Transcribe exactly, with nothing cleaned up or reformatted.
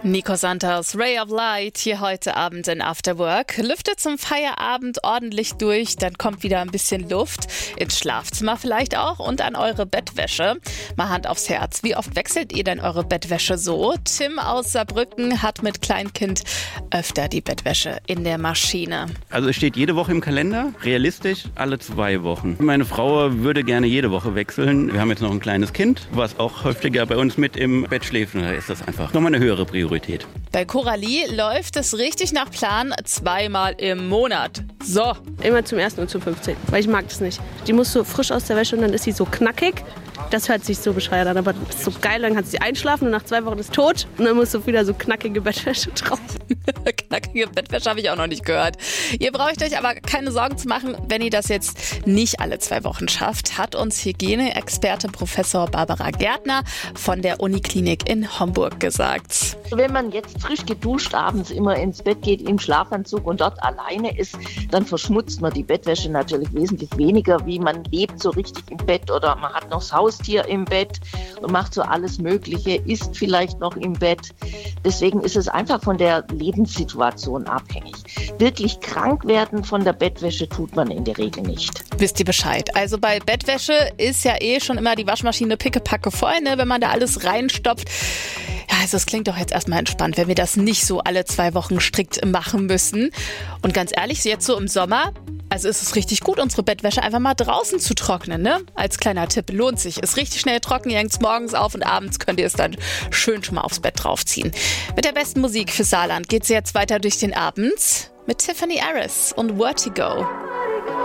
Nico Santos, Ray of Light, hier heute Abend in After Work. Lüftet zum Feierabend ordentlich durch, dann kommt wieder ein bisschen Luft. Ins Schlafzimmer vielleicht auch und an eure Bettwäsche. Mal Hand aufs Herz, wie oft wechselt ihr denn eure Bettwäsche so? Tim aus Saarbrücken hat mit Kleinkind öfter die Bettwäsche in der Maschine. Also es steht jede Woche im Kalender, realistisch alle zwei Wochen. Meine Frau würde gerne jede Woche wechseln. Wir haben jetzt noch ein kleines Kind, was auch häufiger bei uns mit im Bett schläft. Da ist das einfach nochmal eine höhere Priorität. Bei Coralie läuft es richtig nach Plan zweimal im Monat. So. Immer zum ersten und zum fünfzehnten weil ich mag das nicht. Die muss so frisch aus der Wäsche und dann ist sie so knackig. Das hört sich so bescheuert an, aber das ist so geil, dann kannst du sie einschlafen und nach zwei Wochen ist tot und dann musst du wieder so knackige Bettwäsche drauf. Knackige Bettwäsche habe ich auch noch nicht gehört. Ihr braucht euch aber keine Sorgen zu machen, wenn ihr das jetzt nicht alle zwei Wochen schafft, hat uns Hygieneexperte Professor Barbara Gärtner von der Uniklinik in Homburg gesagt. Wenn man jetzt frisch geduscht abends immer ins Bett geht im Schlafanzug und dort alleine ist, dann verschmutzt man die Bettwäsche natürlich wesentlich weniger, wie man lebt so richtig im Bett oder man hat noch das Haustier im Bett und macht so alles Mögliche, isst vielleicht noch im Bett. Deswegen ist es einfach von der Lebenssituation abhängig. Wirklich krank werden von der Bettwäsche tut man in der Regel nicht. Wisst ihr Bescheid? Also bei Bettwäsche ist ja eh schon immer die Waschmaschine pickepacke voll, ne, wenn man da alles reinstopft. Ja, also es klingt doch jetzt erstmal entspannt, wenn wir das nicht so alle zwei Wochen strikt machen müssen. Und ganz ehrlich, jetzt so im Sommer, also ist es richtig gut, unsere Bettwäsche einfach mal draußen zu trocknen, ne? Als kleiner Tipp, lohnt sich. Ist richtig schnell trocken, ihr hängt es morgens auf und abends könnt ihr es dann schön schon mal aufs Bett draufziehen. Mit der besten Musik für Saarland geht's jetzt weiter durch den Abend mit Tiffany Harris und Vertigo.